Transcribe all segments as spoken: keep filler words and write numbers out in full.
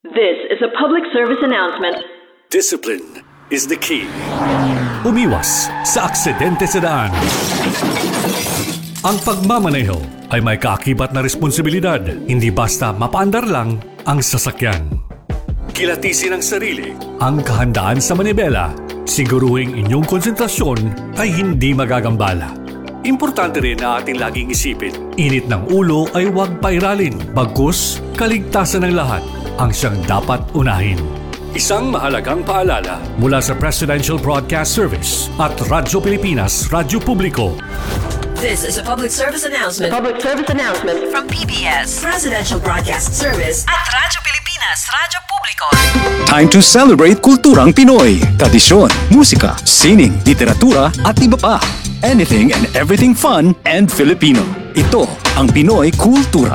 This is a public service announcement. Discipline is the key. Umiwas sa aksidente sa daan. Ang pagmamaneho ay may kaakibat na responsibilidad. Hindi basta mapaandar lang ang sasakyan. Kilatisin ang sarili, ang kahandaan sa manibela. Siguruhing inyong konsentrasyon ay hindi magagambala. Importante rin na ating laging isipin, init ng ulo ay huwag pairalin. Bagkus, kaligtasan ng lahat ang siyang dapat unahin. Isang mahalagang paalala mula sa Presidential Broadcast Service at Radyo Pilipinas, Radyo Publiko. This is a public service announcement. Public service announcement From P B S, Presidential Broadcast Service at Radyo Pilipinas, Radyo Publiko. Time to celebrate kulturang Pinoy. Tradisyon, musika, sining, literatura at iba pa. Anything and everything fun and Filipino. Ito ang Pinoy Kultura.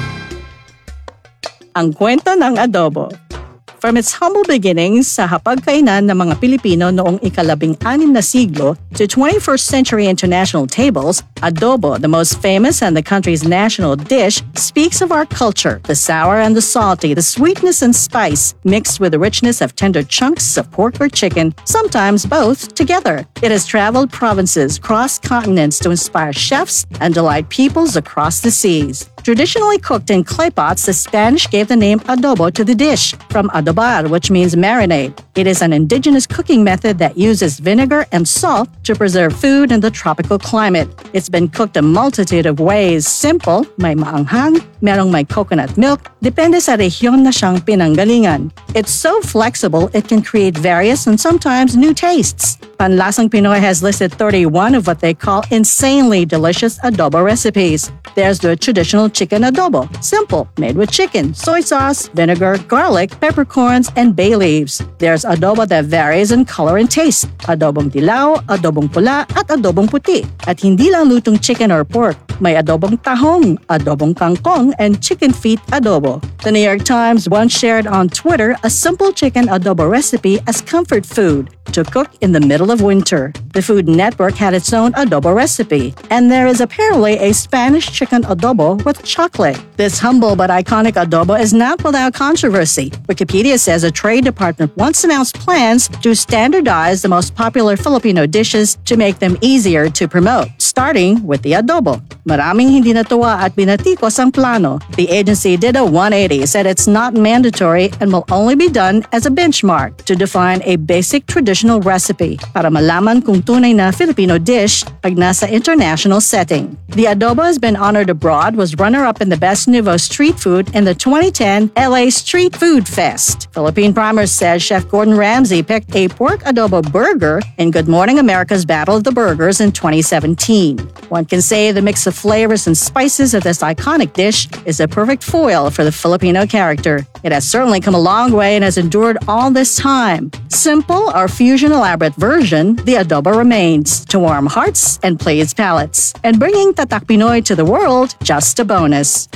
Ang kwento ng adobo. From its humble beginnings sa hapagkainan ng mga Pilipino noong ikalabing-anim na siglo to twenty-first century international tables, adobo, the most famous and the country's national dish, speaks of our culture, the sour and the salty, the sweetness and spice, mixed with the richness of tender chunks of pork or chicken, sometimes both together. It has traveled provinces, crossed continents to inspire chefs and delight peoples across the seas. Traditionally cooked in clay pots, the Spanish gave the name adobo to the dish, from adobar, which means marinade. It is an indigenous cooking method that uses vinegar and salt to preserve food in the tropical climate. It's been cooked a multitude of ways. Simple, may maanghang, merong may coconut milk, depende sa rehiyon na siyang pinanggalingan. It's so flexible, it can create various and sometimes new tastes. Panlasang Pinoy has listed thirty-one of what they call insanely delicious adobo recipes. There's the traditional chicken adobo, simple, made with chicken, soy sauce, vinegar, garlic, peppercorns, and bay leaves. There's adobo that varies in color and taste, adobong dilaw, adobong pula, at adobong puti. At hindi lang lutong chicken or pork, may adobong tahong, adobong kangkong, and chicken feet adobo. The New York Times once shared on Twitter a simple chicken adobo recipe as comfort food to cook in the middle of winter. The Food Network had its own adobo recipe, and there is apparently a Spanish chicken adobo with chocolate. This humble but iconic adobo is not without controversy. Wikipedia says a trade department once announced plans to standardize the most popular Filipino dishes to make them easier to promote, starting with the adobo. Maraming hindi natuwa at binatikos ang plano. The agency did a one eighty, said it's not mandatory and will only be done as a benchmark to define a basic traditional recipe para malaman kung tunay na Filipino dish pag nasa international setting. The adobo has been honored abroad, was runner-up in the Best Nouveau Street Food in the twenty ten L A Street Food Fest. Philippine Primer says Chef Gordon Ramsay picked a pork adobo burger in Good Morning America's Battle of the Burgers in twenty seventeen. One can say the mix of flavors and spices of this iconic dish is a perfect foil for the Filipino character. It has certainly come a long way and has endured all this time. Simple or fusion elaborate version, the adobo remains to warm hearts and please palates. And bringing Tatak Pinoy to the world, just a bonus.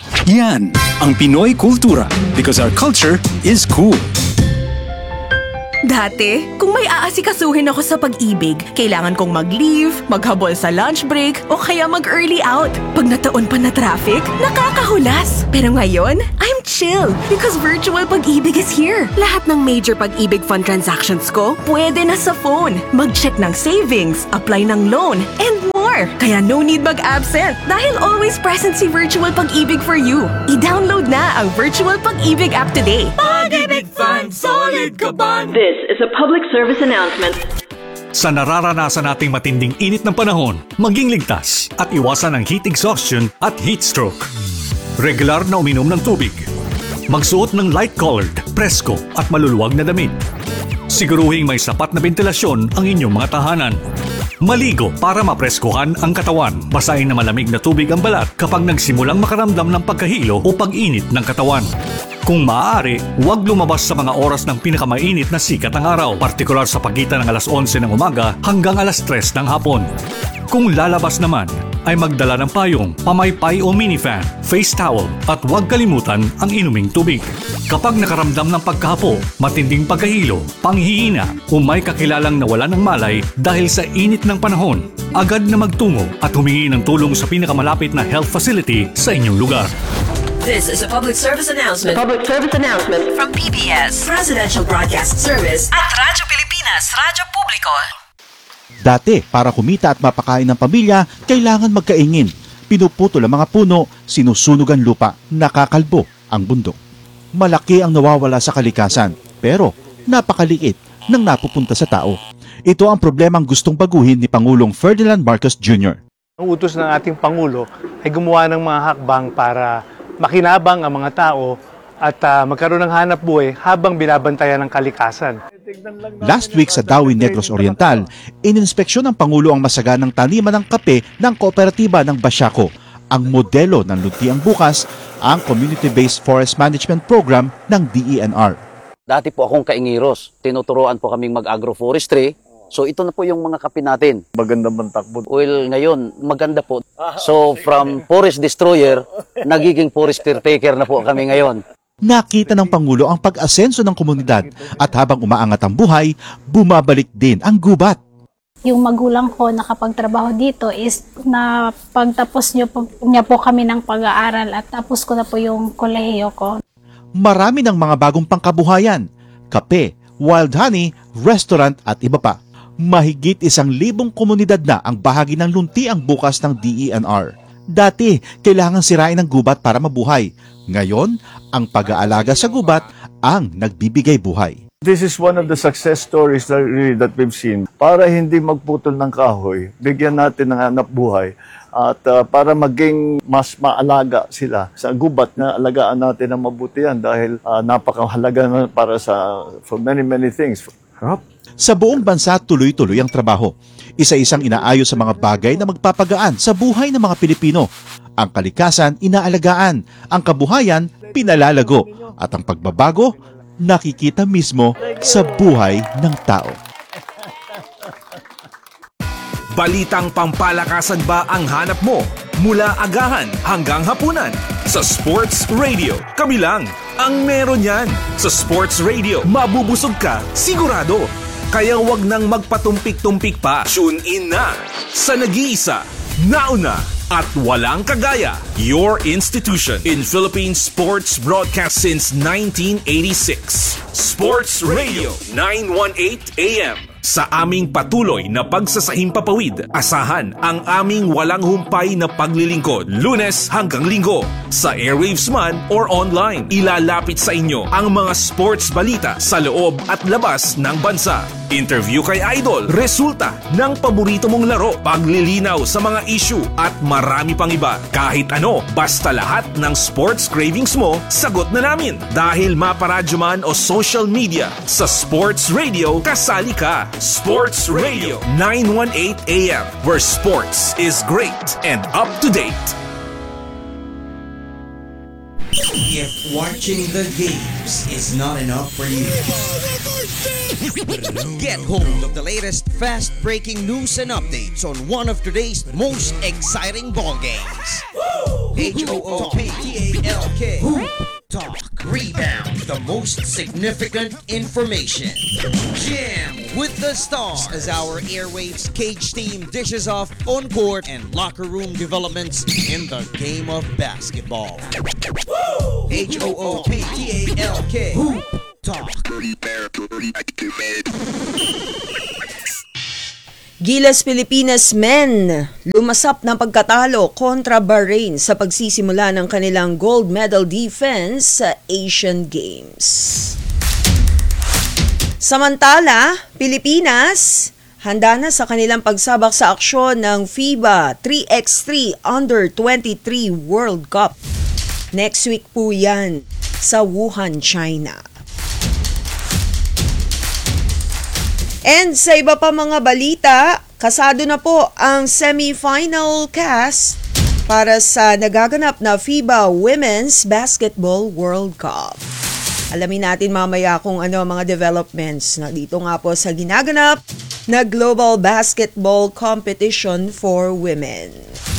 Yan ang Pinoy Kultura, because our culture is cool. Dati, kung may aasikasuhin ako sa pag-ibig, kailangan kong mag-leave, maghabol sa lunch break, o kaya mag-early out. Pag nataon pa na traffic, nakakahulas. Pero ngayon, I'm chill because virtual pag-ibig is here. Lahat ng major pag-ibig fund transactions ko, pwede na sa phone. Mag-check ng savings, apply ng loan, and more. Kaya no need mag-absent dahil always present si Virtual Pag-ibig for you. I-download na ang Virtual Pag-ibig app today. Pag-ibig Fund, solid ka ba? This is a public service announcement. Sa nararanasan nating matinding init ng panahon, maging ligtas at iwasan ang heat exhaustion at heat stroke. Regular na uminom ng tubig. Magsuot ng light-colored, presko at maluluwag na damit. Siguruhing may sapat na ventilasyon ang inyong mga tahanan. Maligo para mapreskohan ang katawan. Basahin na malamig na tubig ang balat kapag nagsimulang makaramdam ng pagkahilo o pag-init ng katawan. Kung maaari, huwag lumabas sa mga oras ng pinakamainit na sikat ng araw, partikular sa pagitan ng alas onse ng umaga hanggang alas tres ng hapon. Kung lalabas naman, ay magdala ng payong, pamaypay o minifan, face towel at huwag kalimutan ang inuming tubig. Kapag nakaramdam ng pagkahapo, matinding pagkahilo, panghihina o may kakilalang nawalan ng malay dahil sa init ng panahon, agad na magtungo at humingi ng tulong sa pinakamalapit na health facility sa inyong lugar. This is a public service announcement Public service announcement. from P B S Presidential Broadcast Service at Radyo Pilipinas, Radyo Publiko. Dati, para kumita at mapakain ng pamilya, kailangan magkaingin. Pinuputol ang mga puno, sinusunog ang lupa, nakakalbo ang bundok. Malaki ang nawawala sa kalikasan, pero napakaliit nang napupunta sa tao. Ito ang problemang gustong baguhin ni Pangulong Ferdinand Marcos Junior Ang utos ng ating Pangulo ay gumawa ng mga hakbang para makinabang ang mga tao at uh, magkaroon ng hanap buhay habang binabantayan ng kalikasan. Last week sa Dawin Negros Oriental, ininspeksyon ng Pangulo ang masaganang taniman ng kape ng kooperatiba ng Basiaco. Ang modelo ng Luntiang Bukas, ang Community-Based Forest Management Program ng D E N R. Dati po akong kaingiros. Tinuturoan po kaming mag-agroforestry. So ito na po yung mga kape natin. Maganda bang takbo? Well, ngayon, maganda po. So from forest destroyer, nagiging forest caretaker na po kami ngayon. Nakita ng Pangulo ang pag-asenso ng komunidad at habang umaangat ang buhay, bumabalik din ang gubat. Yung magulang ko nakapagtrabaho dito is na pagtapos niyo po, niya po kami ng pag-aaral at tapos ko na po yung kolehiyo ko. Marami ng mga bagong pangkabuhayan, kape, wild honey, restaurant at iba pa. Mahigit isang libong komunidad na ang bahagi ng Luntiang Bukas ng D E N R. Dati, kailangan sirain ang gubat para mabuhay. Ngayon, ang pag-aalaga sa gubat ang nagbibigay buhay. This is one of the success stories that, really, that we've seen. Para hindi magputol ng kahoy, bigyan natin ng hanap buhay at uh, para maging mas maalaga sila sa gubat na alagaan natin ng mabuti yan dahil uh, napakahalaga na para sa for many many things. Huh? Sa buong bansa, tuloy-tuloy ang trabaho. Isa-isang inaayos sa mga bagay na magpapagaan sa buhay ng mga Pilipino. Ang kalikasan, inaalagaan. Ang kabuhayan, pinalalago. At ang pagbabago, nakikita mismo sa buhay ng tao. Balitang pampalakasan ba ang hanap mo? Mula agahan hanggang hapunan. Sa Sports Radio, kami lang ang meron yan. Sa Sports Radio, mabubusog ka, sigurado. Kaya wag nang magpatumpik-tumpik pa. Tune in na sa nag-iisa, nauna at walang kagaya. Your institution in Philippine sports broadcast since nineteen eighty-six. Sports Radio nine eighteen A M. Sa aming patuloy na pagsasahimpapawid, asahan ang aming walang humpay na paglilingkod Lunes hanggang Linggo. Sa airwaves man or online, ilalapit sa inyo ang mga sports balita sa loob at labas ng bansa. Interview kay Idol, resulta ng paborito mong laro, paglilinaw sa mga issue at marami pang iba. Kahit ano, basta lahat ng sports cravings mo, sagot na namin. Dahil maparadyo man o social media, sa Sports Radio, kasali ka. Sports Radio nine eighteen A M, where sports is great and up to date. If watching the games is not enough for you, get hold of the latest fast-breaking news and updates on one of today's most exciting ball games. H O O P T A L K. Talk. Rebound. The most significant information. Jam with the stars as our airwaves cage team dishes off on-court and locker room developments in the game of basketball. H O O P T A L K. Talk. Gilas Pilipinas men lumasap ng pagkatalo kontra Bahrain sa pagsisimula ng kanilang gold medal defense sa Asian Games. Samantala, Pilipinas handa na sa kanilang pagsabak sa aksyon ng FIBA three by three Under twenty-three World Cup. Next week po yan sa Wuhan, China. And sa iba pa mga balita, kasado na po ang semi-final cast para sa nagaganap na FIBA Women's Basketball World Cup. Alamin natin mamaya kung ano mga developments na dito nga po sa ginaganap na Global Basketball Competition for Women.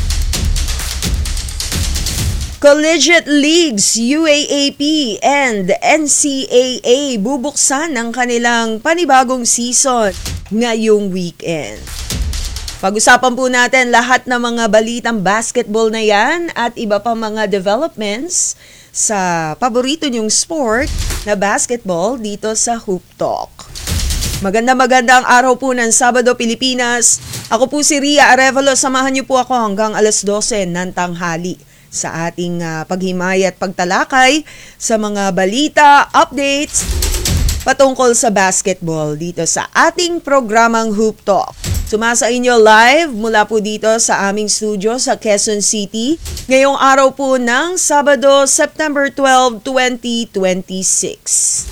Collegiate Leagues, U A A P and N C A A bubuksan ang kanilang panibagong season ngayong weekend. Pag-usapan po natin lahat ng mga balitang basketball na yan at iba pa mga developments sa paborito niyong sport na basketball dito sa Hoop Talk. Maganda magandang araw po ng Sabado, Pilipinas. Ako po si Ria Arevalo. Samahan niyo po ako hanggang alas dose ng tanghali sa ating uh, paghimay at pagtalakay sa mga balita, updates patungkol sa basketball dito sa ating programang Hoop Talk. Sumasa inyo live mula po dito sa aming studio sa Quezon City. Ngayong araw po ng Sabado, September twelfth, twenty twenty-six.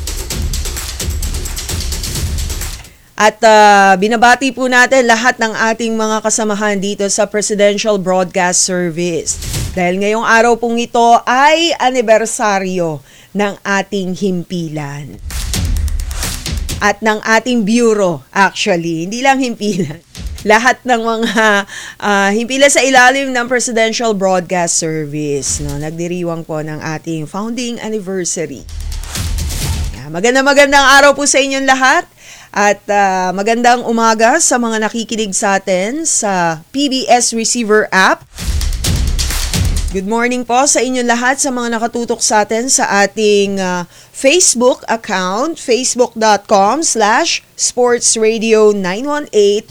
At uh, binabati po natin lahat ng ating mga kasamahan dito sa Presidential Broadcast Service. Dahil ngayong araw pong ito ay anibersaryo ng ating himpilan. At ng ating bureau, actually. Hindi lang himpilan. Lahat ng mga uh, himpilan sa ilalim ng Presidential Broadcast Service. No? Nagdiriwang po ng ating founding anniversary. Magandang magandang araw po sa inyong lahat. At uh, magandang umaga sa mga nakikinig sa atin sa P B S Receiver app. Good morning po sa inyong lahat sa mga nakatutok sa atin sa ating uh, Facebook account, facebook.com slash sportsradio 918.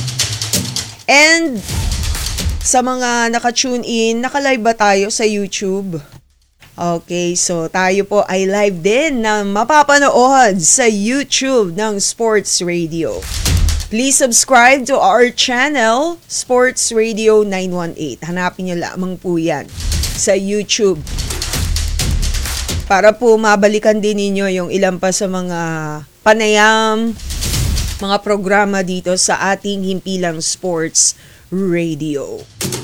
And sa mga naka-tune in, naka-live ba tayo sa YouTube? Okay, so tayo po ay live din na mapapanood sa YouTube ng Sports Radio. Please subscribe to our channel, Sports Radio nine one eight. Hanapin niyo lamang po yan sa YouTube. Para po mabalikan din ninyo yung ilan pa sa mga panayam, mga programa dito sa ating himpilang Sports Radio.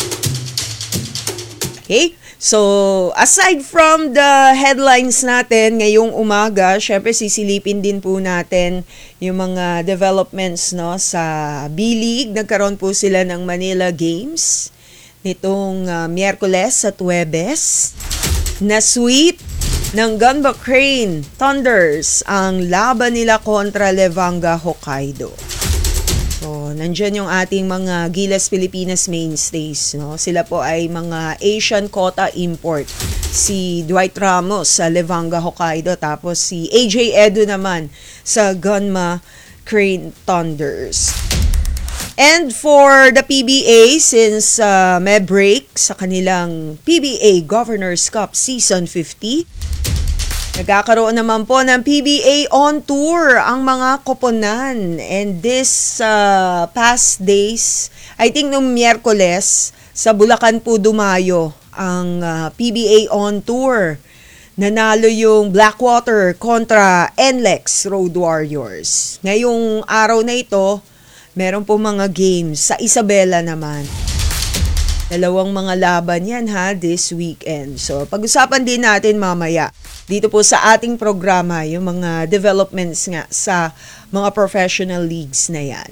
Okay? So, aside from the headlines natin ngayong umaga, syempre sisilipin din po natin yung mga developments no sa B-League. Nagkaroon po sila ng Manila Games nitong uh, Miyerkules at Huwebes. Na-sweep ng Gunma Crane Thunders ang laban nila kontra Levanga Hokkaido. So, nandyan yung ating mga Gilas Pilipinas mainstays. No? Sila po ay mga Asian quota import. Si Dwight Ramos sa Levanga Hokkaido, tapos si A J Edu naman sa Gunma Crane Thunders. And for the P B A, since uh, may break sa kanilang P B A Governors Cup Season fifty, nagkakaroon naman po ng P B A on tour ang mga koponan. And this uh, past days, I think nung Miyerkules, sa Bulacan po dumayo ang uh, P B A on tour. Nanalo yung Blackwater kontra N L E X Road Warriors. Ngayong araw na ito, meron po mga games sa Isabela naman. Dalawang mga laban yan ha, this weekend. So, pag-usapan din natin mamaya dito po sa ating programa yung mga developments nga sa mga professional leagues na yan.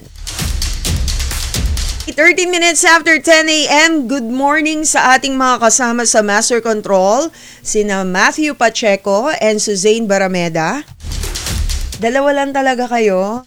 thirty minutes after ten a.m., good morning sa ating mga kasama sa Master Control, sina Matthew Pacheco and Suzanne Barameda. Dalawa lang talaga kayo?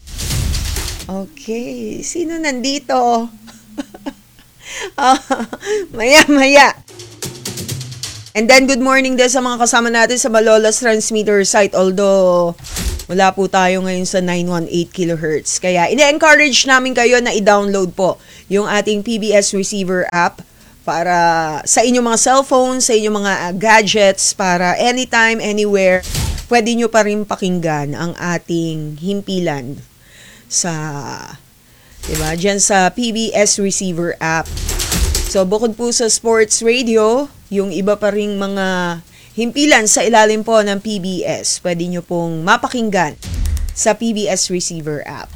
Okay, sino nandito? uh, maya-maya. And then, good morning din sa mga kasama natin sa Malolos transmitter site. Although, wala po tayo ngayon sa nine one eight kilohertz. Kaya, ina-encourage namin kayo na i-download po yung ating P B S Receiver app para sa inyong mga cellphone, sa inyong mga gadgets, para anytime, anywhere, pwede nyo pa rin pakinggan ang ating himpilan sa, diba, dyan sa P B S Receiver app. So, bukod po sa sports radio, yung iba pa ring mga himpilan sa ilalim po ng P B S, pwede nyo pong mapakinggan sa P B S Receiver app.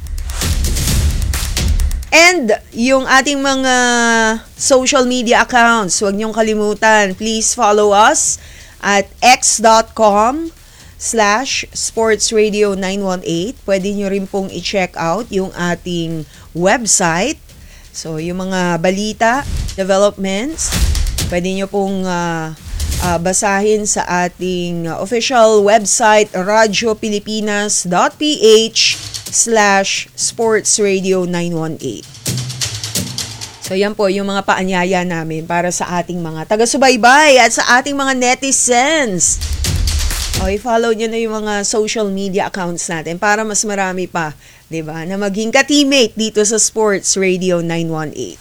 And yung ating mga social media accounts, huwag nyong kalimutan, please follow us at x.com slash sportsradio 918. Pwede nyo rin pong i-check out yung ating website. So, yung mga balita, developments, pwede nyo pong uh, uh, basahin sa ating official website, radiopilipinas.ph slash sportsradio 918. So yan po yung mga paanyaya namin para sa ating mga taga-subaybay at sa ating mga netizens. O, i-follow nyo na yung mga social media accounts natin para mas marami pa, di ba, na maging ka-teammate dito sa Sports Radio nine one eight.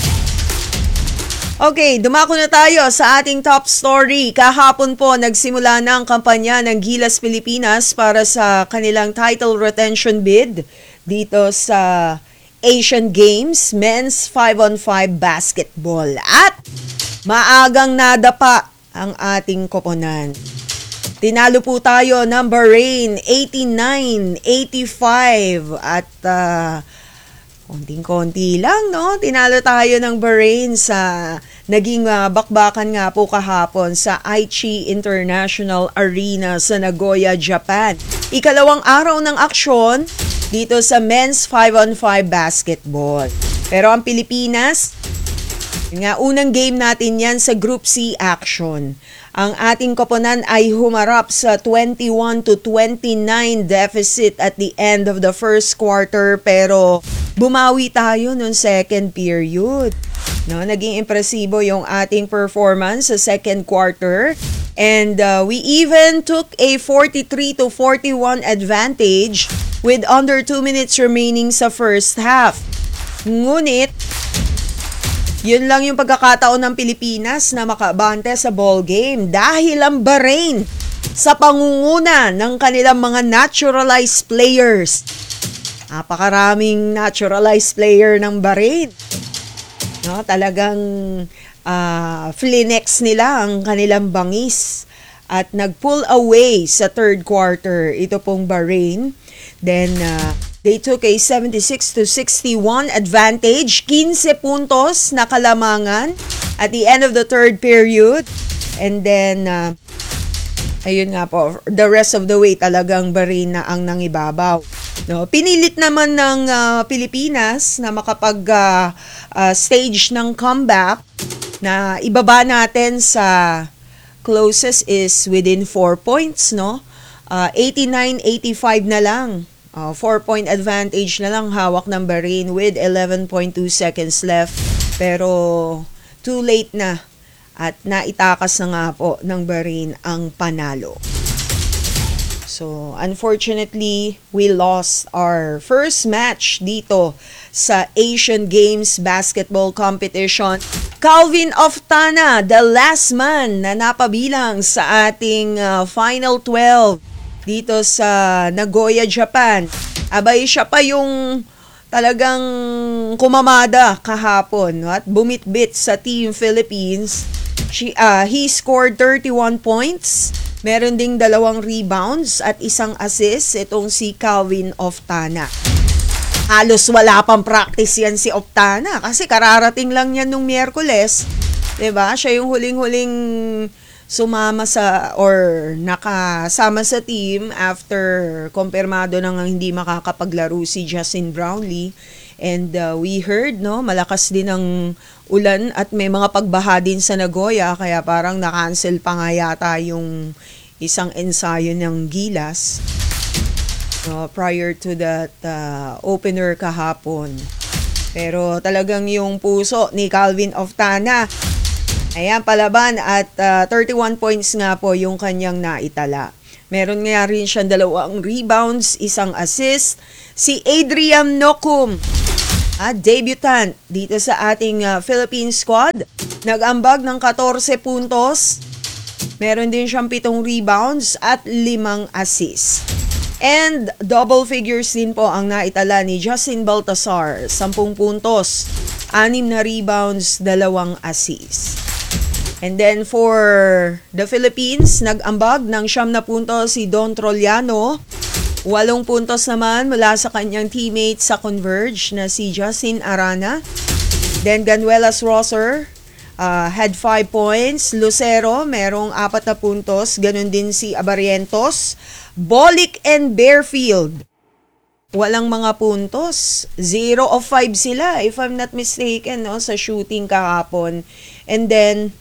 Okay, dumako na tayo sa ating top story. Kahapon po, nagsimula na ang kampanya ng Gilas Pilipinas para sa kanilang title retention bid dito sa Asian Games Men's five on five Basketball. At maagang nadapa ang ating koponan. Tinalo po tayo ng Bahrain eighty-nine eighty-five at uh, konting-konti lang, no? Tinalo tayo ng Bahrain sa naging uh, bakbakan nga po kahapon sa Aichi International Arena sa Nagoya, Japan. Ikalawang araw ng aksyon dito sa Men's five on five Basketball. Pero ang Pilipinas, yun nga, unang game natin yan sa Group C action. Ang ating koponan ay humarap sa twenty-one to twenty-nine deficit at the end of the first quarter, pero bumawi tayo noong second period. No, naging impresibo yung ating performance sa second quarter, and uh, we even took a forty-three to forty-one advantage with under two minutes remaining sa first half. Ngunit yun lang yung pagkakataon ng Pilipinas na makabante sa ball game dahil ang Bahrain sa pangunguna ng kanilang mga naturalized players. Napakaraming naturalized player ng Bahrain. No, talagang uh, flinex nila ang kanilang bangis at nag-pull away sa third quarter ito pong Bahrain. Then uh, they took a seventy-six to sixty-one advantage, fifteen puntos na kalamangan at the end of the third period. And then, uh, ayun nga po, the rest of the way talagang Bahrain na ang nangibabaw. No, pinilit naman ng uh, Pilipinas na makapag uh, uh, stage ng comeback na ibaba natin sa closest is within four points, no? Uh, eighty-nine eighty-five na lang. Uh, four-point advantage na lang hawak ng Bahrain with eleven point two seconds left. Pero too late na at naitakas na nga po ng Bahrain ang panalo. So, unfortunately, we lost our first match dito sa Asian Games Basketball Competition. Calvin Oftana, the last man na napabilang sa ating uh, Final twelve dito sa Nagoya, Japan. Abay, siya pa yung talagang kumamada kahapon at bumitbit sa Team Philippines. She, uh, he scored thirty-one points. Meron ding dalawang rebounds at isang assist itong si Calvin Oftana. Halos wala pang practice yan si Oftana kasi kararating lang yan nung Miyerkules. Diba? Siya yung huling-huling sumama sa or nakasama sa team after kumpirmado nang hindi makakapaglaro si Justin Brownlee. And uh, we heard, no, malakas din ang ulan at may mga pagbaha din sa Nagoya kaya parang na-cancel pa nga yata yung isang ensayo ng Gilas uh, prior to that uh, opener kahapon. Pero talagang yung puso ni Calvin Oftana, ayan, palaban at uh, thirty-one points nga po yung kanyang naitala. Meron nga rin siyang dalawang rebounds, isang assist. Si Adrian Nokum, ah, debutant dito sa ating uh, Philippine squad, nag-ambag ng fourteen puntos. Meron din siyang pitong rebounds at limang assists. And double figures din po ang naitala ni Justin Baltasar, ten puntos, anim na rebounds, dalawang assists. And then for the Philippines, nag-ambag ng siyam na puntos si Don Trollano. Walong puntos naman mula sa kanyang teammate sa Converge na si Justin Arana. Then Ganuelas Rosser uh, had five points. Lucero, merong apat na puntos. Ganon din si Abarientos. Bolick and Bearfield, walang mga puntos. Zero of five sila, if I'm not mistaken, no, sa shooting kahapon. And then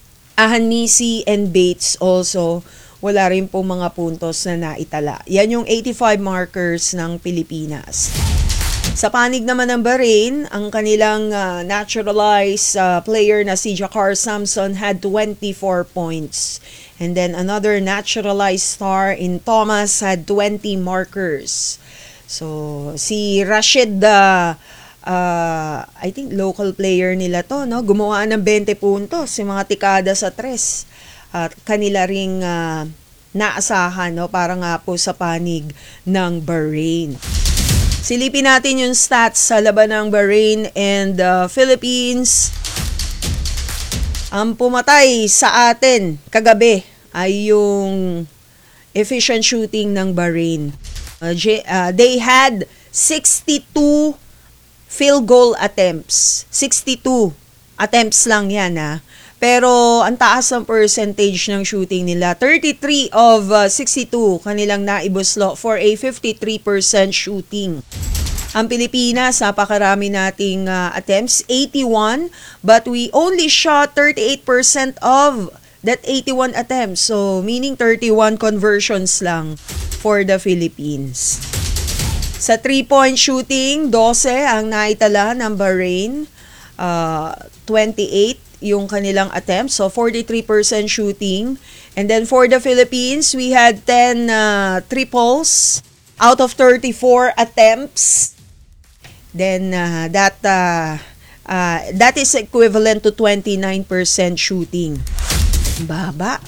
Ahanisi and Bates also, wala rin po mga puntos na naitala. Yan yung eighty-five markers ng Pilipinas. Sa panig naman ng Bahrain, ang kanilang uh, naturalized uh, player na si Jakar Samson had twenty-four points. And then another naturalized star in Thomas had twenty markers. So si Rashid, uh, uh, I think local player nila to, no? Gumawa ng twenty puntos, si mga tikada sa tres. At kanila ring uh, naasahan, no? Para nga po sa panig ng Bahrain. Silipin natin yung stats sa laban ng Bahrain and uh, Philippines. Ang pumatay sa atin kagabi ay yung efficient shooting ng Bahrain. Uh, uh, they had sixty-two field goal attempts. sixty-two attempts lang yan, ha. Pero ang taas ng percentage ng shooting nila. thirty-three of uh, sixty-two kanilang naibuslo for a fifty-three percent shooting. Ang Pilipinas, napakarami nating uh, attempts, eighty-one, but we only shot thirty-eight percent of that eighty-one attempts. So, meaning thirty-one conversions lang for the Philippines. Sa three-point shooting, twelve ang naitala ng Bahrain, uh, twenty-eight yung kanilang attempts, so forty-three percent shooting. And then for the Philippines, we had ten uh, triples out of thirty-four attempts. Then uh, that uh, uh, that is equivalent to twenty-nine percent shooting. Baba.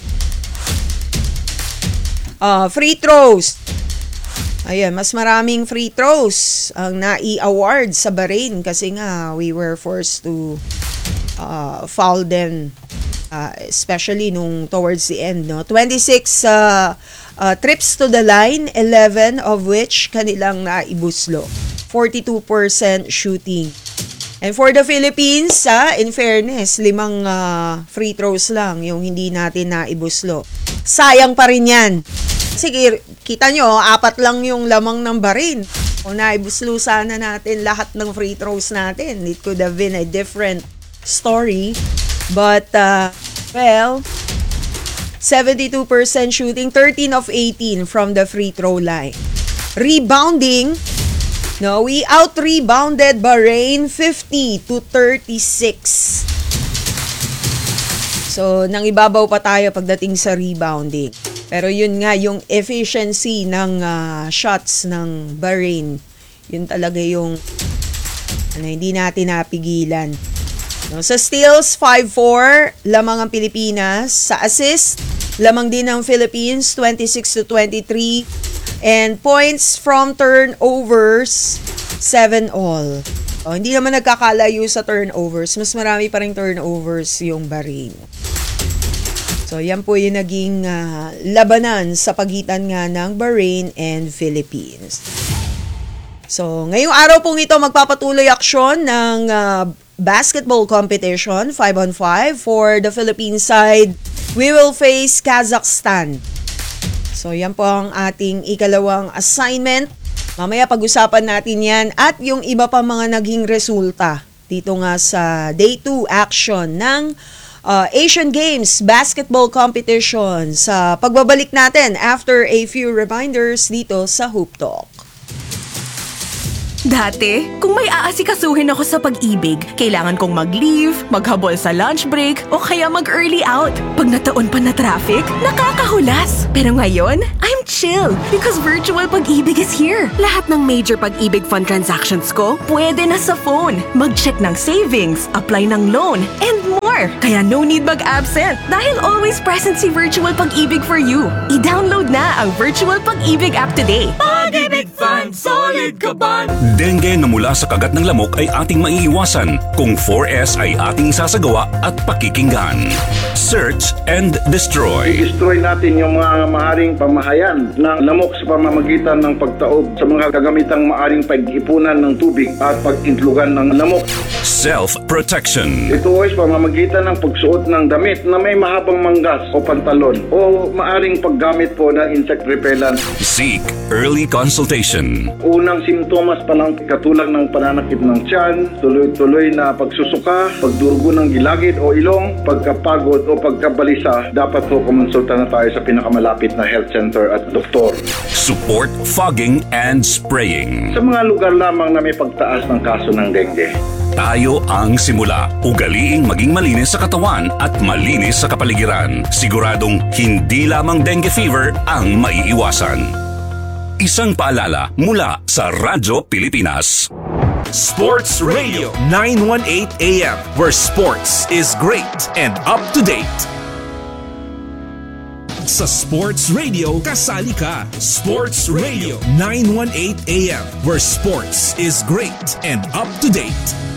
Uh, free throws. Ayan, mas maraming free throws ang nai-award sa Bahrain kasi nga we were forced to uh, foul them, uh, especially nung towards the end. No? twenty-six uh, uh, trips to the line, eleven of which kanilang naibuslo. forty-two percent shooting. And for the Philippines, ah, in fairness, limang uh, free throws lang yung hindi natin naibuslo. Sayang pa rin yan. Sige, kita nyo, apat lang yung lamang ng Bahrain. Kung naibuslo sana natin lahat ng free throws natin, it could have been a different story. But, uh, well, seventy-two percent shooting, thirteen of eighteen from the free throw line. Rebounding, no, we out-rebounded Bahrain fifty to thirty-six. So, nang ibabaw pa tayo pagdating sa rebounding. Pero yun nga, yung efficiency ng uh, shots ng Bahrain, yun talaga yung ano, hindi natin napigilan. No, sa steals, five four, lamang ang Pilipinas. Sa assist, lamang din ang Philippines, twenty-six to twenty-three. And points from turnovers, seven all. Oh, hindi naman nagkakalayo sa turnovers. Mas marami pa rin turnovers yung Bahrain. So, yan po yung naging uh, labanan sa pagitan nga ng Bahrain and Philippines. So, ngayong araw pong ito, magpapatuloy aksyon ng uh, basketball competition, five on five. For the Philippine side, we will face Kazakhstan. So, yan po ang ating ikalawang assignment. Mamaya pag-usapan natin yan at yung iba pa mga naging resulta dito nga sa day two action ng uh, Asian Games basketball competition sa pagbabalik natin after a few reminders dito sa Hoop Talk. Dati, kung may aasikasuhin ako sa pag-ibig, kailangan kong mag-leave, maghabol sa lunch break, o kaya mag-early out. Pag nataon pa na traffic, nakakahulas. Pero ngayon, I'm chill because virtual pag-ibig is here. Lahat ng major pag-ibig fund transactions ko, pwede na sa phone. Mag-check ng savings, apply ng loan, and more. Kaya no need mag-absent dahil always present si Virtual Pag-ibig for you. I-download na ang Virtual Pag-ibig app today. Pag-ibig Fund, solid ka ba? Dengue na mula sa kagat ng lamok ay ating maiiwasan kung four S ay ating sasagawa at pakikinggan. Search and destroy. I-destroy natin yung mga maaaring pamahayan ng lamok sa pamamagitan ng pagtaob sa mga kagamitang maaaring pag-ipunan ng tubig at pag-intlugan ng lamok. Self-protection. Ito ay sa pamamagitan ng pagsuot ng damit na may mahabang manggas o pantalon o maaaring paggamit po ng insect repellent. Seek early consultation. katawan. Unang simptomas pa lang katulad ng pananakit ng tiyan, tuloy-tuloy na pagsusuka, pagdurugo ng gilagid o ilong, pagkapagod o pagkabalisa, dapat po kumonsulta na tayo sa pinakamalapit na health center at doktor. Support fogging and spraying. Sa mga lugar lamang na may pagtaas ng kaso ng dengue. Tayo ang simula. Ugaliing maging malinis sa katawan at malinis sa kapaligiran. Siguradong hindi lamang dengue fever ang maiiwasan. Isang paalala mula sa Radyo Pilipinas. Sports Radio nine eighteen A M, where sports is great and up to date. Sa Sports Radio, kasali ka. Sports Radio nine eighteen A M, where sports is great and up to date.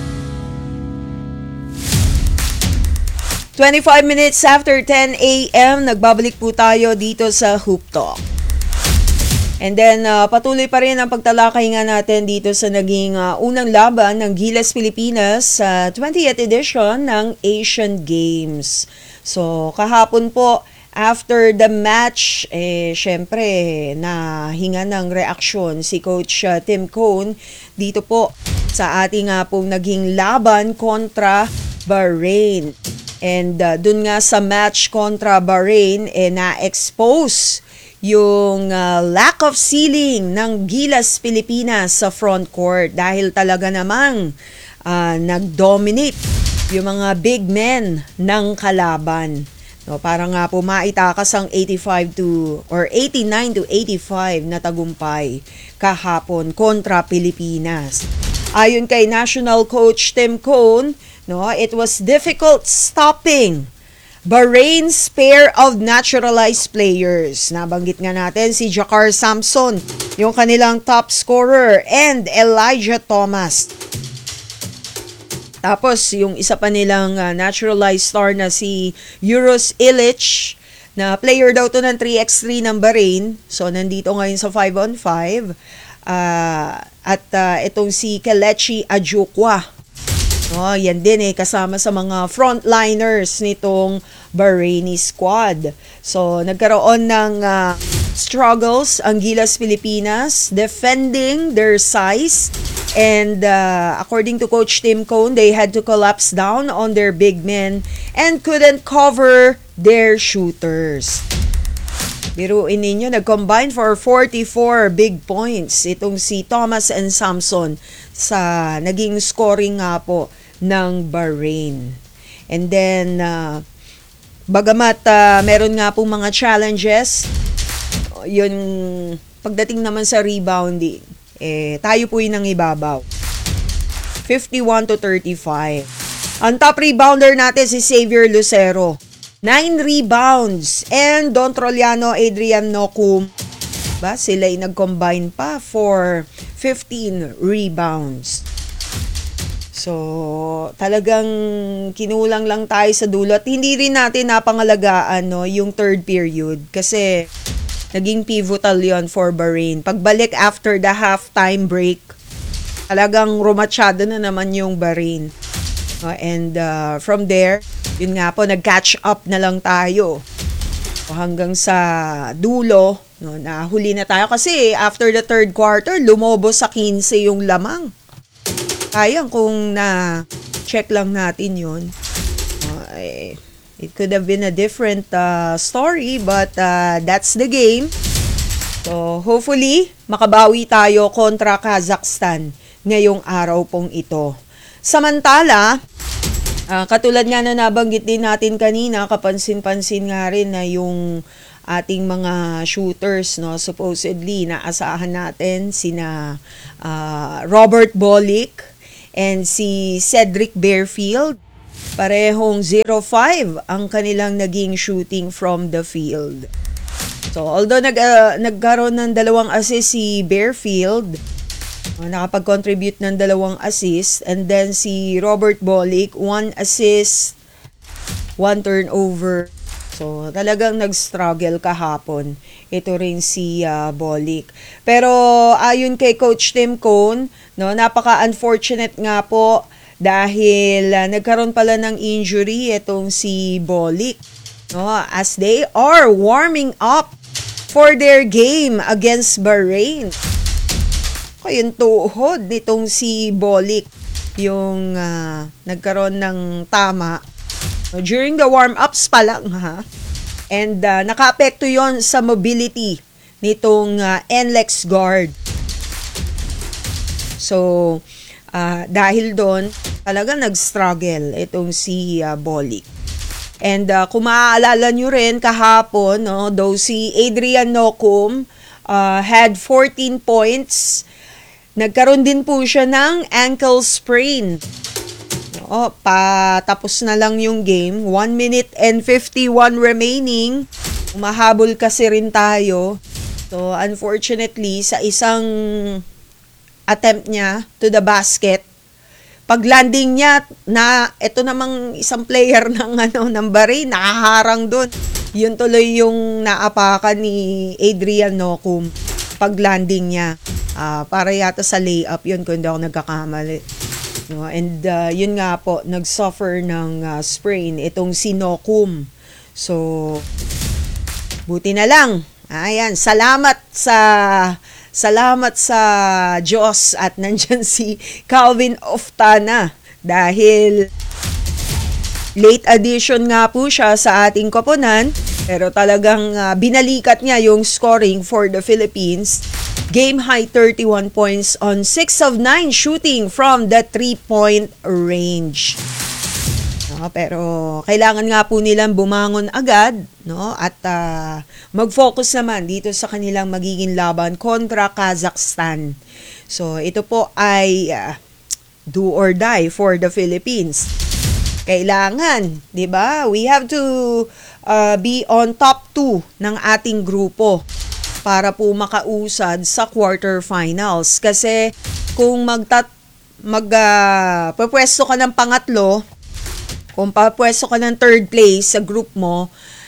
twenty-five minutes after ten A M, nagbabalik po tayo dito sa Hoop Talk. And then, uh, patuloy pa rin ang pagtalakay nga natin dito sa naging uh, unang laban ng Gilas Pilipinas sa uh, twentieth edition ng Asian Games. So, kahapon po, after the match, eh, syempre, nahinga ng reaksyon si Coach uh, Tim Cone dito po sa ating uh, pong naging laban kontra Bahrain. And uh, dun nga sa match kontra Bahrain, eh, na-expose yung uh, lack of ceiling ng Gilas Pilipinas sa front court dahil talaga namang uh, nag-dominate yung mga big men ng kalaban. No, para nga po maitakas ang eighty-five to or eighty-nine to eighty-five na tagumpay kahapon kontra Pilipinas. Ayon kay National Coach Tim Cone, no, it was difficult stopping Bahrain's pair of naturalized players. Nabanggit nga natin si Jakar Samson, yung kanilang top scorer, and Elijah Thomas. Tapos yung isa pa nilang uh, naturalized star na si Uros Illich, na player daw to ng three by three ng Bahrain. So nandito ngayon sa five on five. Uh, at uh, itong si Kelechi Ajukwa. Oh, yan din eh, kasama sa mga frontliners nitong Bahraini squad. So, nagkaroon ng uh, struggles ang Gilas Pilipinas defending their size. And uh, according to Coach Tim Cone, they had to collapse down on their big men and couldn't cover their shooters. Biruin ninyo, nag-combine for forty-four big points itong si Thomas and Samson sa naging scoring nga po ng Bahrain. And then, uh, bagamat uh, meron nga pong mga challenges, yun, pagdating naman sa rebounding, eh, tayo po yun ang ibabaw. fifty-one to thirty-five. Ang top rebounder natin si Xavier Lucero. nine rebounds. And Don Troliano, Adrian Nocum, ba, sila ay nag-combine pa for fifteen rebounds. So, talagang kinulang lang tayo sa dulo at hindi rin natin napangalagaan, no, yung third period kasi naging pivotal yon for Bahrain. Pagbalik after the halftime break, talagang rumatsyado na naman yung Bahrain. Uh, and uh, from there, yun nga po, nag-catch up na lang tayo. So, hanggang sa dulo, no, nahuli na tayo kasi after the third quarter, lumobo sa fifteen yung lamang. Sayang kung na-check lang natin yun. Uh, eh, it could have been a different uh, story, but uh, that's the game. So, hopefully, makabawi tayo kontra Kazakhstan ngayong araw pong ito. Samantala, uh, katulad nga na nabanggit din natin kanina, kapansin-pansin nga rin na yung ating mga shooters, no, supposedly naasahan natin sina uh, Robert Bolick and si Cedric Bearfield, parehong zero five ang kanilang naging shooting from the field. So, although nag, uh, nagkaroon ng dalawang assist si Bearfield, uh, nakapag-contribute ng dalawang assist, and then si Robert Bolick, one assist, one turnover. So, talagang nag-struggle kahapon. Ito rin si uh, Bolick. Pero, ayon kay Coach Tim Cone, no, napaka-unfortunate nga po dahil uh, nagkaroon pala ng injury itong si Bolick. No, as they are warming up for their game against Bahrain. ko yung tuhod nitong si Bolik, yung uh, nagkaroon ng tama during the warm-ups pa lang, ha? And uh, naka-apekto yon sa mobility nitong uh, N L E X guard. So, uh, dahil doon, talaga nag-struggle itong si uh, Bolik. And uh, kung maaalala nyo rin kahapon, no, though si Adrian Nocum uh, had fourteen points, nagkaroon din po siya ng ankle sprain. No, patapos na lang yung game. one minute and fifty-one remaining. Umahabol kasi rin tayo. So, unfortunately, sa isang attempt niya to the basket, pag landing niya na ito namang isang player ng ano ng Bahrain nakaharang doon. Yun tuloy yung naapakan ni Adrian Nocum pag landing niya. Uh, para yata sa layup yun kung hindi ako nagkakamali. No, and uh, yun nga po nag-suffer ng uh, sprain itong si Nocum. So buti na lang. Ayan, salamat sa Salamat sa Diyos at nandyan si Calvin Oftana dahil late addition nga po siya sa ating koponan pero talagang uh, binalikat niya yung scoring for the Philippines. Game high thirty-one points on six of nine shooting from the three-point range. No, pero kailangan nga po nilang bumangon agad, no, at uh, mag-focus naman dito sa kanilang magiging laban kontra Kazakhstan. So ito po ay uh, do or die for the Philippines. Kailangan, 'di ba? We have to uh, be on top two ng ating grupo para po makausad sa quarterfinals. Kasi kung magtat mag uh, pupwesto ka ng pangatlo, kung papwesto ka ng third place sa group mo,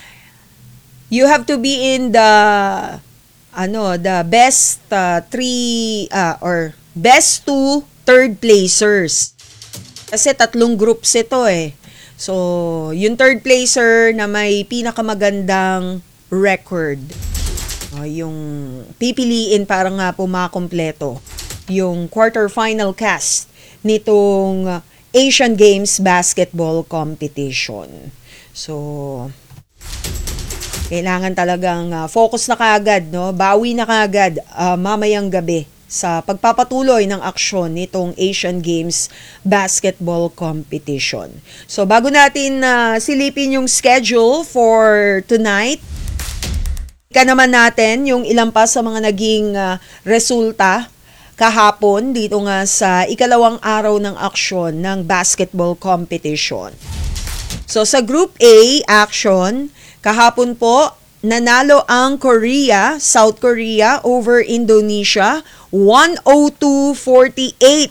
you have to be in the ano, the best uh, three uh, or best two third placers. Kasi tatlong groups ito eh. So, yung third placer na may pinakamagandang record, uh, yung pipiliin para nga po makompleto yung quarterfinal cast nitong uh, Asian Games Basketball Competition. So, kailangan talagang uh, focus na kaagad, no? Bawi na kaagad uh, mamayang gabi sa pagpapatuloy ng aksyon nitong Asian Games Basketball Competition. So, bago natin uh, silipin yung schedule for tonight, ika naman natin yung ilang pa sa mga naging uh, resulta kahapon dito nga sa ikalawang araw ng aksyon ng basketball competition. So sa Group A action, kahapon po nanalo ang Korea, South Korea over Indonesia one oh two forty-eight.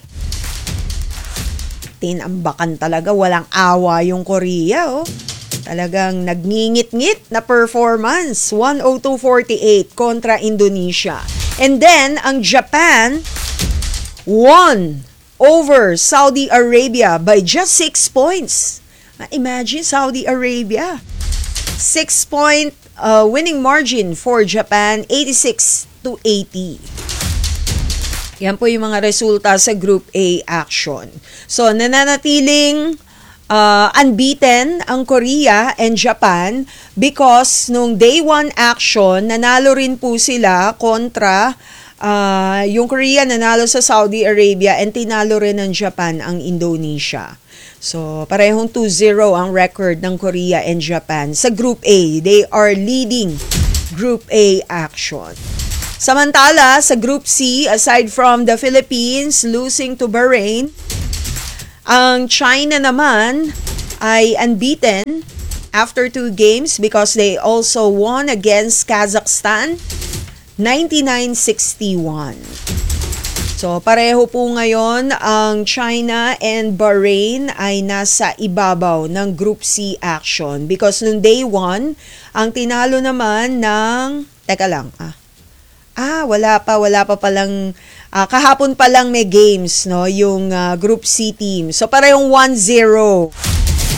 Tinambakan talaga, walang awa yung Korea, oh. Talagang nagngingit-ngit na performance, one oh two forty-eight kontra Indonesia. And then, ang Japan won over Saudi Arabia by just six points. Imagine, Saudi Arabia. Six-point uh, winning margin for Japan, eighty-six to eighty. Yan po yung mga resulta sa Group A action. So, nananatiling uh, unbeaten ang Korea and Japan because nung day one action, nanalo rin po sila kontra uh, yung Korea nanalo sa Saudi Arabia and tinalo rin ng Japan ang Indonesia. So, parehong two zero ang record ng Korea and Japan. Sa Group A, they are leading Group A action. Samantala, sa Group C, aside from the Philippines losing to Bahrain, ang China naman ay unbeaten after two games because they also won against Kazakhstan, ninety-nine sixty-one. So, pareho po ngayon ang China and Bahrain ay nasa ibabaw ng Group C action because nung day one, ang tinalo naman ng... Teka lang, ah. Ah, wala pa, wala pa palang... Uh, kahapon pa lang may games, no? Yung uh, Group C team. So, parehong one zero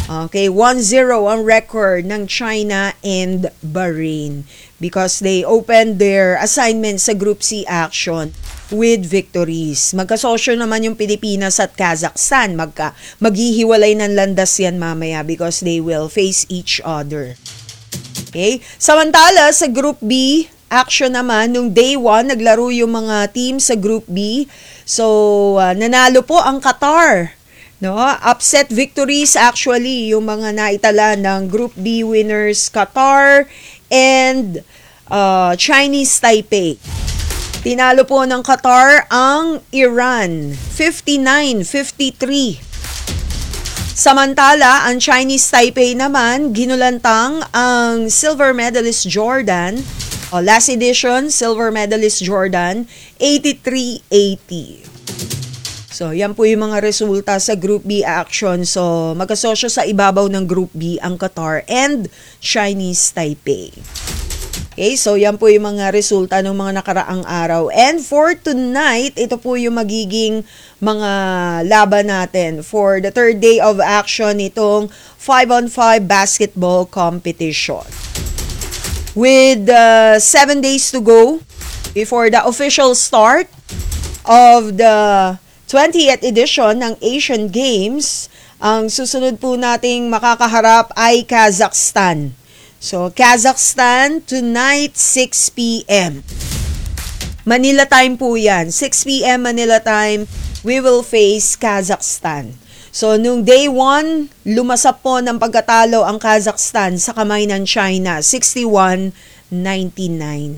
Okay, one zero ang record ng China and Bahrain because they opened their assignment sa Group C action with victories. Magkasosyo naman yung Pilipinas at Kazakhstan. Magka, maghihiwalay ng landas yan mamaya because they will face each other. Okay? Samantala, sa Group B action naman, nung day one, naglaro yung mga team sa Group B. So, uh, nanalo po ang Qatar. No, upset victories actually yung mga naitala ng Group B winners Qatar and uh, Chinese Taipei. Tinalo po ng Qatar ang Iran fifty-nine fifty-three. Samantala, ang Chinese Taipei naman ginulantang ang silver medalist Jordan. O, last edition silver medalist Jordan eighty-three eighty. So, yan po yung mga resulta sa Group B action. So, magkasosyo sa ibabaw ng Group B ang Qatar and Chinese Taipei. Okay, so yan po yung mga resulta ng mga nakaraang araw. And for tonight, ito po yung magiging mga laban natin for the third day of action itong five on five basketball competition. With uh, seven days to go before the official start of the twentieth edition ng Asian Games, ang susunod po nating makakaharap ay Kazakhstan. So, Kazakhstan tonight, six p.m. Manila time po yan. six p.m. Manila time, we will face Kazakhstan. So, nung day one, lumasap po ng pagkatalo ang Kazakhstan sa kamay ng China, sixty-one ninety-nine.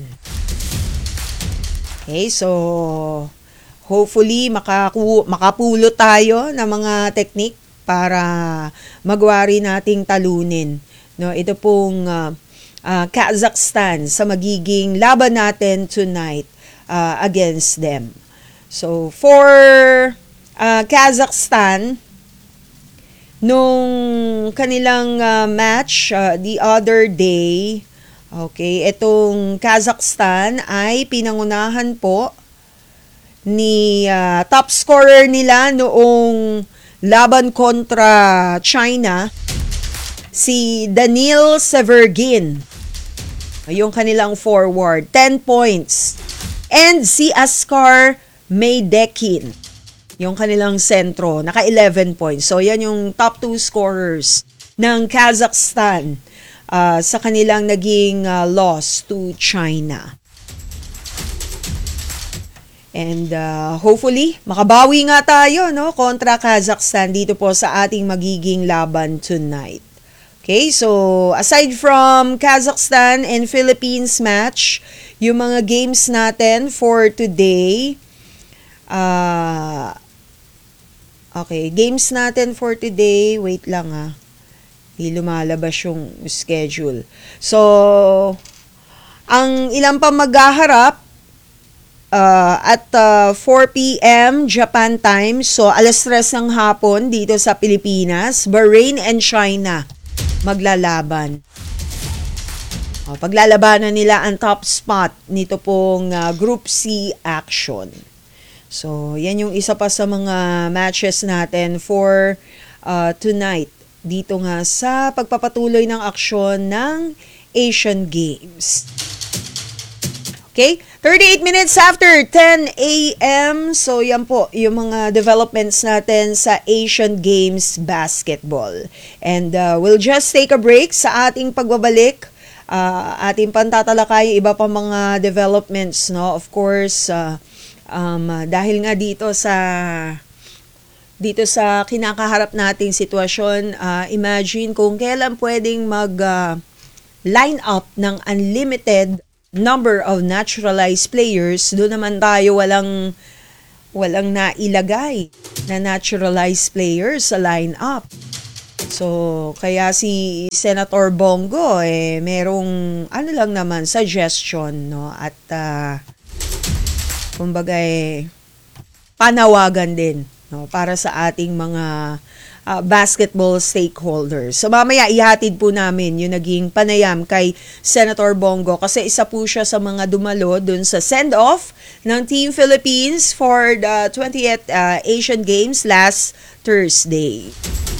Okay, so hopefully, makaku- makapulot tayo ng mga teknik para magwari nating talunin. No, ito pong uh, uh, Kazakhstan sa magiging laban natin tonight uh, against them. So, for uh, Kazakhstan, nung kanilang uh, match uh, the other day, okay, itong Kazakhstan ay pinangunahan po ni uh, top scorer nila noong laban kontra China, si Daniil Severgin. Yung kanilang forward, ten points. And si Askar Maydekin, yung kanilang sentro, naka eleven points. So yan yung top two scorers ng Kazakhstan uh, sa kanilang naging uh, loss to China. And uh, hopefully, makabawi nga tayo no, kontra Kazakhstan dito po sa ating magiging laban tonight. Okay, so aside from Kazakhstan and Philippines match, yung mga games natin for today, uh, okay, games natin for today, wait lang ah, di lumalabas yung schedule. So, ang ilang pa maghaharap, Uh, at uh, four p.m. Japan time, so alas tres ng hapon dito sa Pilipinas, Bahrain and China maglalaban. O, paglalabanan nila ang top spot nito pong uh, Group C action. So, yan yung isa pa sa mga matches natin for uh, tonight dito nga sa pagpapatuloy ng aksyon ng Asian Games. Okay, thirty-eight minutes after ten a.m. So, yan po yung mga developments natin sa Asian Games basketball. And uh, we'll just take a break sa ating pagbabalik. Uh, ating pantatalakay iba pa mga developments, no? Of course, uh, um, dahil nga dito sa dito sa kinakaharap nating sitwasyon, uh, imagine kung kailan pwedeng mag uh, line up ng unlimited number of naturalized players, doon naman tayo walang walang nailagay na naturalized players sa lineup. So, kaya si Senator Bongo eh merong ano lang naman suggestion, no, at uh, kumbaga eh panawagan din, no, para sa ating mga Uh, basketball stakeholders. So mamaya ihatid po namin yung naging panayam kay Senator Bongo kasi isa po siya sa mga dumalo dun sa send-off ng Team Philippines for the twentieth uh, Asian Games last Thursday.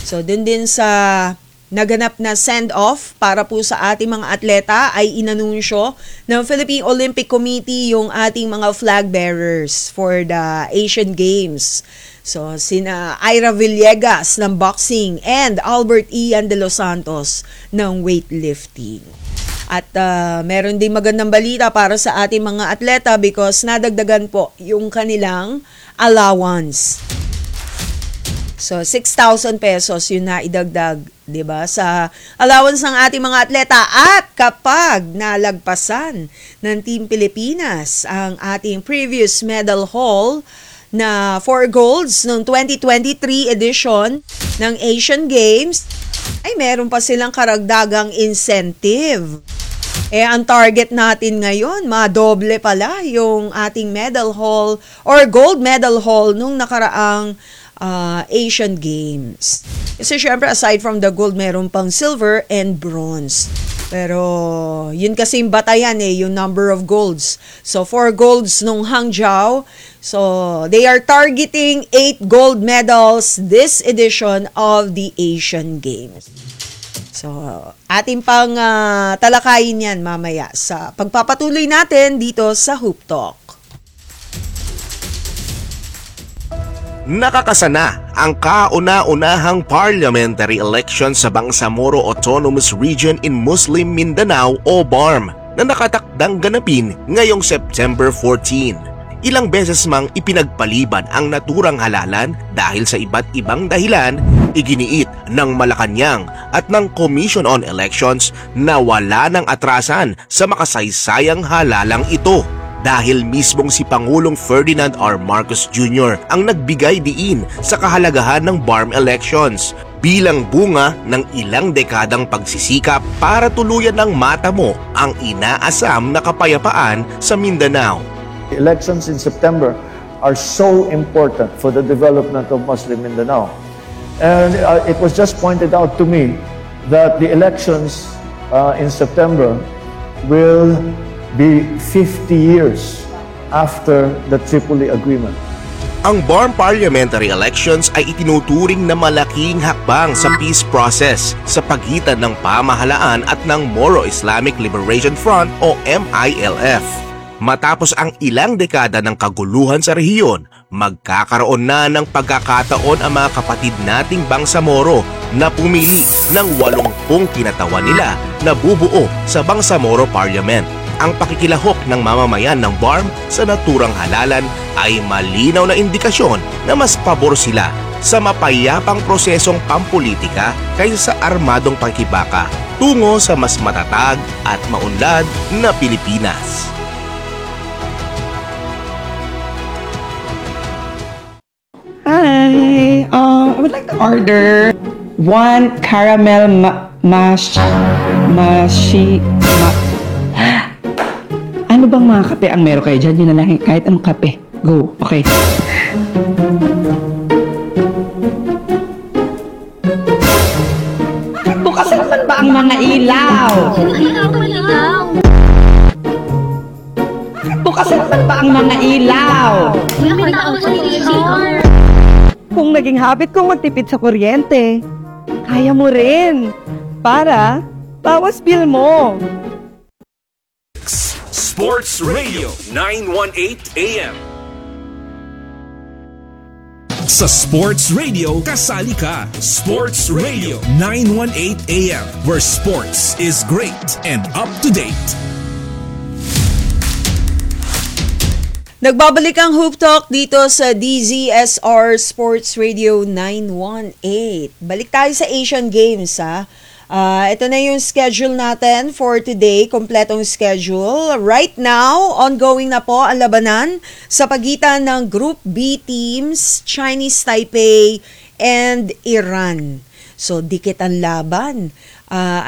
So, dun din sa naganap na send-off para po sa ating mga atleta ay inanunsyo ng Philippine Olympic Committee yung ating mga flag bearers for the Asian Games. So, sina Ira Villegas ng boxing and Albert Ian de los Santos ng weightlifting. At uh, meron din magandang balita para sa ating mga atleta because nadagdagan po yung kanilang allowance. So, six thousand pesos yun na idagdag, 'di ba, sa allowance ng ating mga atleta. At kapag nalagpasan ng Team Pilipinas ang ating previous medal haul na four golds noong twenty twenty-three edition ng Asian Games, ay meron pa silang karagdagang incentive. Eh, ang target natin ngayon, madoble pala yung ating medal haul or gold medal haul nung nakaraang Uh, Asian Games. Kasi syempre, aside from the gold, meron pang silver and bronze. Pero, yun kasi yung batayan eh, yung number of golds. So, four golds nung Hangzhou. So, they are targeting eight gold medals this edition of the Asian Games. So, ating pang uh, talakayin yan mamaya sa pagpapatuloy natin dito sa Hoop Talk. Nakakasana ang kauna-unahang parliamentary election sa Bangsamoro Autonomous Region in Muslim Mindanao o B A R M na nakatakdang ganapin ngayong September fourteenth. Ilang beses mang ipinagpaliban ang naturang halalan dahil sa iba't ibang dahilan, iginiit ng Malacanang at ng Commission on Elections na wala ng atrasan sa makasaysayang halalang ito. Dahil mismong si Pangulong Ferdinand R. Marcos Junior ang nagbigay diin sa kahalagahan ng B A R M elections bilang bunga ng ilang dekadang pagsisikap para tuluyan ng matamo ang inaasam na kapayapaan sa Mindanao. The elections in September are so important for the development of Muslim Mindanao. And uh, it was just pointed out to me that the elections uh, in September will be fifty years after the Tripoli Agreement. Ang B A R M parliamentary elections ay itinuturing na malaking hakbang sa peace process sa pagitan ng pamahalaan at ng Moro Islamic Liberation Front o M I L F. Matapos ang ilang dekada ng kaguluhan sa rehiyon, magkakaroon na ng pagkakataon ang mga kapatid nating Bangsamoro na pumili ng walumpung kinatawan nila na bubuo sa Bangsamoro Parliament. Ang pakikilahok ng mamamayan ng B A R M sa naturang halalan ay malinaw na indikasyon na mas pabor sila sa mapayapang prosesong pampolitika kaysa sa armadong pangkibaka tungo sa mas matatag at maunlad na Pilipinas. Hi, um, I would like to order one caramel ma- mash, mashi, ma- Ano bang mga kape ang meron kayo dyan? Yun na lang, kahit anong kape. Go, okay. Bukas naman ba ang mga ilaw? Bukas naman ba ang mga ilaw? Kung naging habit kong magtipid sa kuryente, kaya mo rin. Para bawas bill mo. Sports Radio nine eighteen A M. Sa Sports Radio, kasali ka. Sports Radio nine eighteen A M, where sports is great and up to date. Nagbabalik ang Hoop Talk dito sa D Z S R Sports Radio nine eighteen. Balik tayo sa Asian Games, ha. Uh, ito na yung schedule natin for today, kompletong schedule. Right now, ongoing na po ang labanan sa pagitan ng Group B teams, Chinese Taipei and Iran. So, dikit ang laban. Uh,